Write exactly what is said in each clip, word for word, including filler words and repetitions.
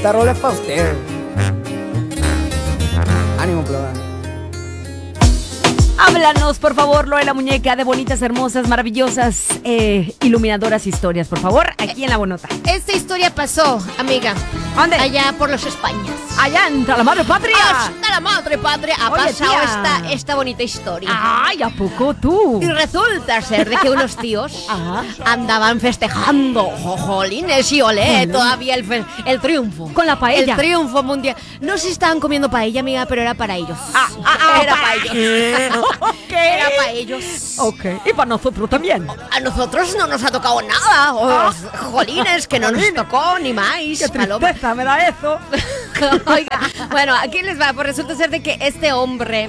Esta rola es para usted. Ánimo, pleba. Háblanos, por favor, Lore la Muñeca, de bonitas, hermosas, maravillosas, eh, iluminadoras historias, por favor, aquí en La Bonota. Esta historia pasó, amiga. ¿Dónde? Allá por los Españas. Allá entra la madre patria. Hasta la madre patria ha Oye, pasado tía. esta, esta bonita historia. Ay, ¿a poco tú? Y resulta ser de que unos tíos Ajá. andaban festejando, jolines y olé, todavía el, fe- el triunfo. Con la paella. El triunfo mundial. No se estaban comiendo paella, amiga, pero era para ellos. Ah, ah, ah, era pa- para ellos. Ok. Era para ellos. Ok, y para nosotros también. A nosotros no nos ha tocado nada. Oh, Ah. jolines, que no nos tocó ni más. Qué paloma. tristeza me da eso. Oiga, bueno, aquí les va. Pues resulta ser de que este hombre,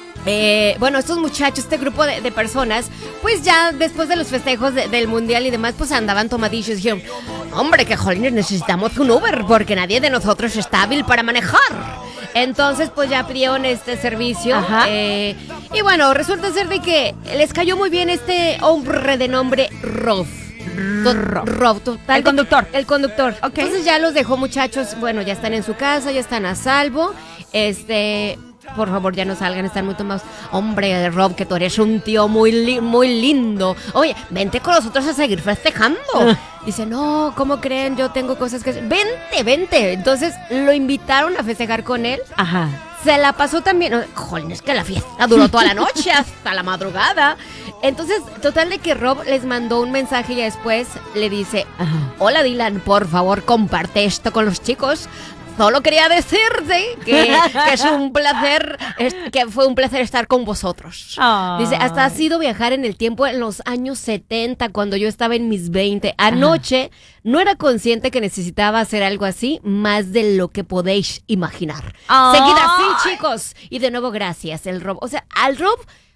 eh, bueno, estos muchachos, este grupo de, de personas, pues ya después de los festejos de- del mundial y demás, pues andaban tomadillos y dijeron, hombre, que jolines, necesitamos un Uber porque nadie de nosotros está hábil para manejar. Entonces, pues ya pidieron este servicio. Ajá. eh, y bueno, resulta ser de que les cayó muy bien este hombre de nombre Rob. To- Rob. Rob, total. El conductor. El conductor. Ok. Entonces ya los dejó, muchachos. Bueno, ya están en su casa, ya están a salvo. Este, por favor, ya no salgan, están muy tomados. Hombre, Rob, que tú eres un tío muy, li- muy lindo. Oye, vente con nosotros a seguir festejando. Dice, no, ¿cómo creen? Yo tengo cosas que hacer. Vente, vente. Entonces lo invitaron a festejar con él. Ajá. Se la pasó también. no, Jolín, es que la fiesta duró toda la noche, hasta la madrugada. Entonces, total de que Rob les mandó un mensaje y después le dice: Ajá. hola Dylan, por favor comparte esto con los chicos. Solo quería decirte que, que es un placer, es- que fue un placer estar con vosotros. Ah. Dice, hasta ha sido viajar en el tiempo en los años setenta, cuando yo estaba en mis veinte. Anoche no era consciente que necesitaba hacer algo así, más de lo que podéis imaginar. Ay. Seguid así, chicos. Y de nuevo, gracias, el Rob. O sea, al Rob,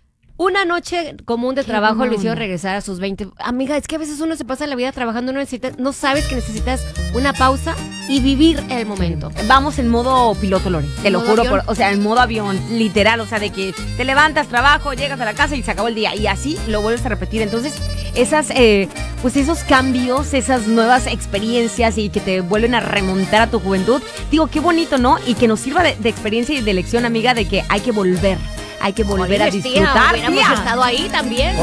una noche común de Qué trabajo buena lo hicieron onda. regresar a sus veinte. Amiga, es que a veces uno se pasa la vida trabajando, no necesitas, no sabes que necesitas una pausa y vivir el momento. Vamos en modo piloto, Lore. Te lo ¿Modo juro. avión? Por, o sea, en modo avión, literal. O sea, de que te levantas, trabajo, llegas a la casa y se acabó el día. Y así lo vuelves a repetir. Entonces, esas, eh, pues esos cambios, esas nuevas experiencias y que te vuelven a remontar a tu juventud. Digo, qué bonito, ¿no? Y que nos sirva de, de experiencia y de lección, amiga, de que hay que volver. Hay que volver a Jolines, tía, disfrutar, hubiéramos tía. estado ahí también.